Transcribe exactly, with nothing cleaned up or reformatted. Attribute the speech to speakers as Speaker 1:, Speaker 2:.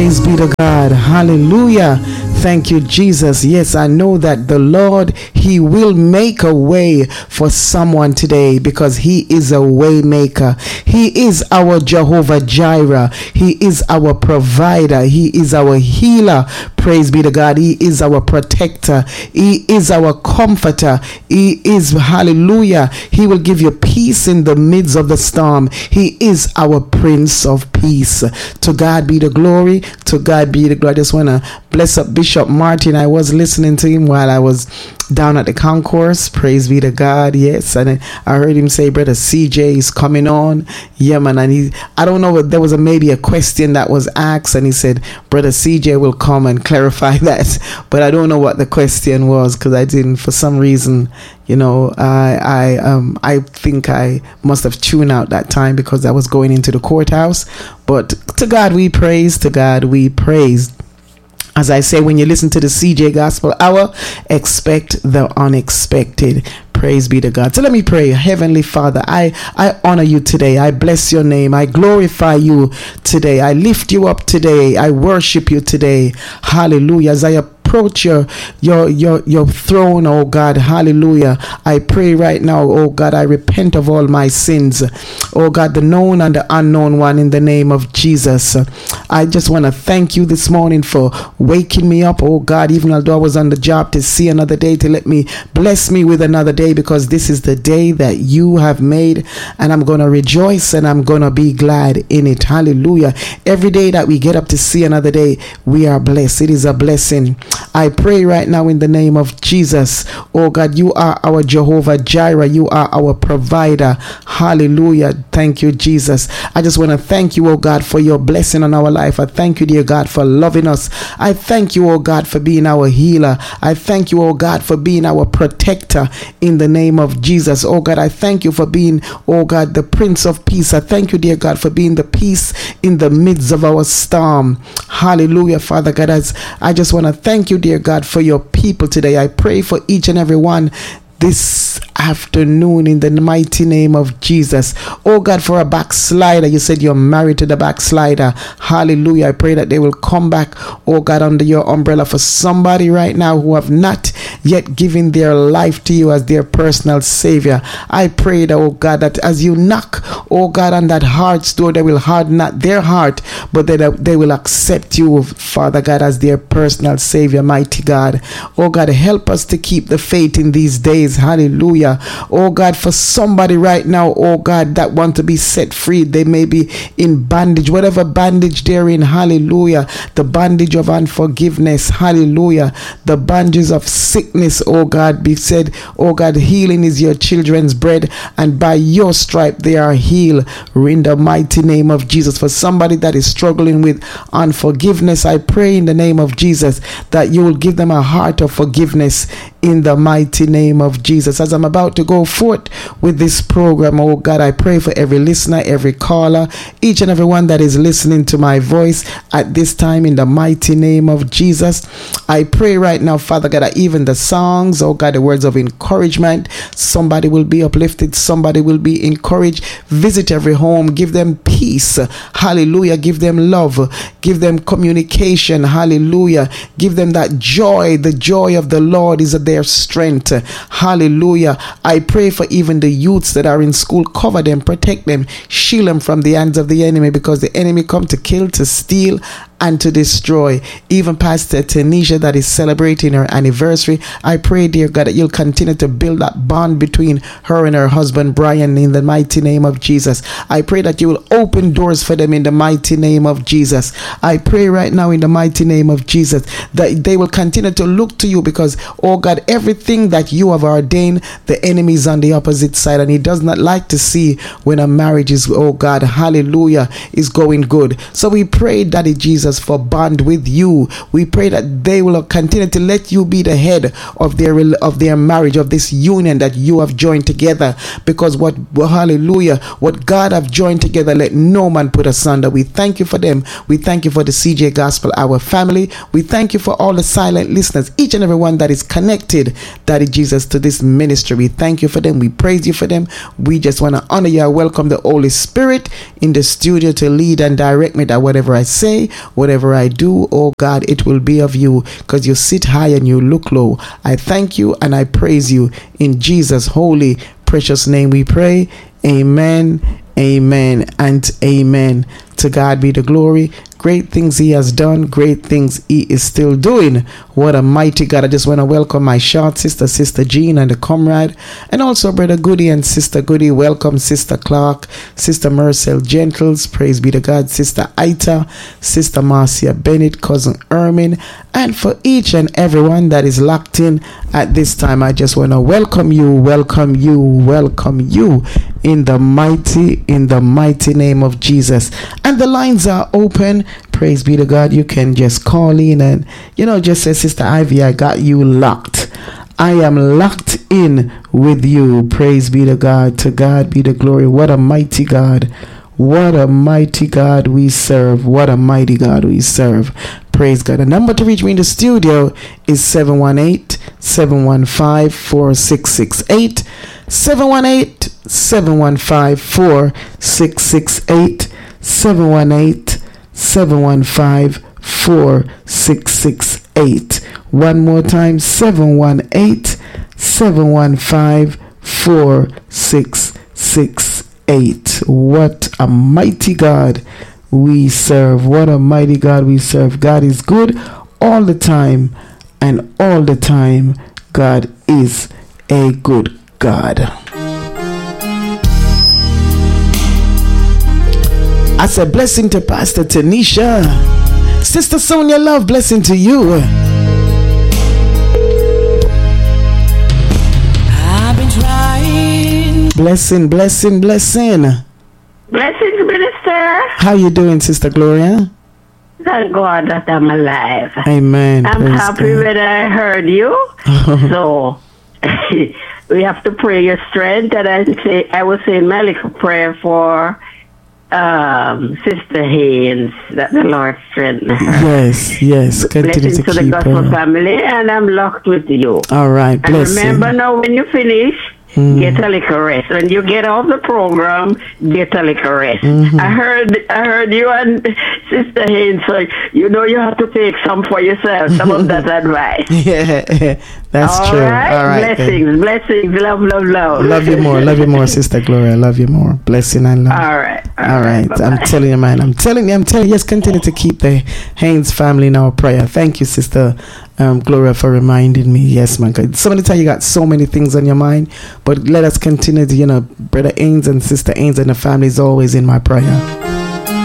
Speaker 1: Praise be to God. Hallelujah. Thank you, Jesus. Yes, I know that the Lord, He will make a way for someone today because He is a way maker. He is our Jehovah Jireh. He is our provider. He is our healer. Praise be to God. He is our protector. He is our comforter. He is, hallelujah, He will give you peace in the midst of the storm. He is our Prince of Peace. To God be the glory. To God be the glory. I just want to bless up Bishop Martin. I was listening to him while I was down at the concourse. Praise be to God. Yes. And I heard him say, Brother C J is coming on. Yeah, man. And he, I don't know, there was a, maybe a question that was asked, and he said, Brother C J will come and clarify that. But I don't know what the question was because I didn't, for some reason, you know, I, I, um, I think I must have tuned out that time because I was going into the courthouse. But to God we praise. To God we praise. As I say, when you listen to the C J Gospel Hour, expect the unexpected. Praise be to God. So let me pray. Heavenly Father, I, I honor you today. I bless your name. I glorify you today. I lift you up today. I worship you today. Hallelujah. As I approach your your your your throne, oh God, hallelujah, I pray right now, oh God, I repent of all my sins, oh God, the known and the unknown one, in the name of Jesus. I just want to thank you this morning for waking me up, oh God, even although I was on the job, to see another day, to let me bless me with another day, because this is the day that you have made, and I'm going to rejoice and I'm going to be glad in it. Hallelujah. Every day that we get up to see another day, we are blessed. It is a blessing. I pray right now in the name of Jesus, oh God, you are our Jehovah Jireh. You are our provider. Hallelujah. Thank you, Jesus. I just want to thank you, oh God, for your blessing on our life. I thank you, dear God, for loving us. I thank you, oh God, for being our healer. I thank you, oh God, for being our protector in the name of Jesus. Oh God, I thank you for being, oh God, the Prince of Peace. I thank you, dear God, for being the peace in the midst of our storm. Hallelujah, Father God. As I just want to thank you, dear God, for your people today. I pray for each and every one this afternoon in the mighty name of Jesus. Oh God, for a backslider, you said you're married to the backslider. Hallelujah. I pray that they will come back, oh God, under your umbrella. For somebody right now who have not yet given their life to you as their personal savior, I pray that, oh God, that as you knock, oh God, on that heart's door, they will harden not their heart, but that they will accept you, Father God, as their personal savior. Mighty God, oh God, help us to keep the faith in these days. Hallelujah. Oh God, for somebody right now, oh God, that want to be set free, they may be in bondage, whatever bondage they're in. Hallelujah. The bondage of unforgiveness. Hallelujah. The bondages of sickness, oh God, be said, oh God, healing is your children's bread, and by your stripe they are healed in the mighty name of Jesus. For somebody that is struggling with unforgiveness, I pray in the name of Jesus that you will give them a heart of forgiveness in the mighty name of Jesus. As I'm about to go forth with this program, oh God, I pray for every listener, every caller, each and every one that is listening to my voice at this time in the mighty name of Jesus. I pray right now, Father God, that even the songs, oh God, the words of encouragement, somebody will be uplifted, somebody will be encouraged. Visit every home, give them peace. Hallelujah. Give them love, give them communication. Hallelujah. Give them that joy. The joy of the Lord is their strength. Hallelujah. I pray for even the youths that are in school. Cover them, protect them, shield them from the hands of the enemy, because the enemy come to kill, to steal, and to destroy. Even Pastor Tanisha that is celebrating her anniversary, I pray, dear God, that you'll continue to build that bond between her and her husband Brian in the mighty name of Jesus. I pray that you will open doors for them in the mighty name of Jesus. I pray right now in the mighty name of Jesus that they will continue to look to you, because, oh God, everything that you have ordained, the enemy is on the opposite side, and he does not like to see when a marriage is, oh God, hallelujah, is going good. So we pray, Daddy Jesus, for bond with you. We pray that they will continue to let you be the head of their of their marriage, of this union that you have joined together, because what, hallelujah, what God have joined together, let no man put asunder. We thank you for them. We thank you for the C J Gospel, our family. We thank you for all the silent listeners, each and every one that is connected, Daddy Jesus, to this ministry. We thank you for them. We praise you for them. We just want to honor you. I welcome the Holy Spirit in the studio to lead and direct me, that whatever I say, Whatever I do, oh God, it will be of you, because you sit high and you look low. I thank you and I praise you. In Jesus' holy, precious name we pray. Amen, amen, and amen. To God be the glory. Great things he has done. Great things he is still doing. What a mighty God. I just want to welcome my short sister, Sister Jean, and the comrade. And also Brother Goody and Sister Goody. Welcome Sister Clark, Sister Marcel Gentles. Praise be to God. Sister Ita, Sister Marcia Bennett, Cousin Ermin. And for each and everyone that is locked in at this time, I just want to welcome you, welcome you, welcome you in the mighty, in the mighty name of Jesus. And the lines are open. Praise be to God. You can just call in and, you know, just say, Sister Ivy, I got you locked. I am locked in with you. Praise be to God. To God be the glory. What a mighty God. What a mighty God we serve. What a mighty God we serve. Praise God. The number to reach me in the studio is seven one eight, seven one five, four six six eight. seven one eight, seven one five, four six six eight. seven one eight, seven one five, four six six eight. One more time, seven one eight, seven one five, four six six eight. What a mighty God we serve. What a mighty God we serve. God is good all the time, and all the time God is a good God. I said blessing to Pastor Tanisha. Sister Sonia Love, blessing to you. I've been trying. Blessing, blessing, blessing.
Speaker 2: Blessings, Minister.
Speaker 1: How you doing, Sister Gloria?
Speaker 2: Thank God that I'm alive.
Speaker 1: Amen.
Speaker 2: I'm
Speaker 1: Praise
Speaker 2: happy
Speaker 1: God.
Speaker 2: when I heard you. So we have to pray your strength. And I say I was saying my little prayer for um, Sister Haynes, that the Lord strengthen her.
Speaker 1: Yes, yes. Continue
Speaker 2: Blessings
Speaker 1: to,
Speaker 2: to the
Speaker 1: keep
Speaker 2: gospel
Speaker 1: her.
Speaker 2: family, and I'm locked with you.
Speaker 1: All right,
Speaker 2: And
Speaker 1: blessing.
Speaker 2: remember now, when you finish,
Speaker 1: Mm.
Speaker 2: get a little rest. When you get off the program, get a little rest.
Speaker 1: Mm-hmm.
Speaker 2: I heard I heard you and Sister Haynes, so you know you have to take some for yourself, some of that advice.
Speaker 1: Yeah, that's
Speaker 2: All
Speaker 1: true.
Speaker 2: right?
Speaker 1: All right.
Speaker 2: Blessings,
Speaker 1: then.
Speaker 2: blessings, love, love, love.
Speaker 1: Love you more. Love you more, Sister Gloria. Love you more. Blessing and love.
Speaker 2: All right. All,
Speaker 1: All right.
Speaker 2: right.
Speaker 1: I'm
Speaker 2: Bye-bye.
Speaker 1: telling you, man. I'm telling you. I'm telling you. Yes, continue to keep the Haynes family in our prayer. Thank you, Sister um, Gloria, for reminding me. Yes, man. 'Cause so many times you got so many things on your mind, but let us continue to, you know, Brother Haynes and Sister Haynes and the family is always in my prayer.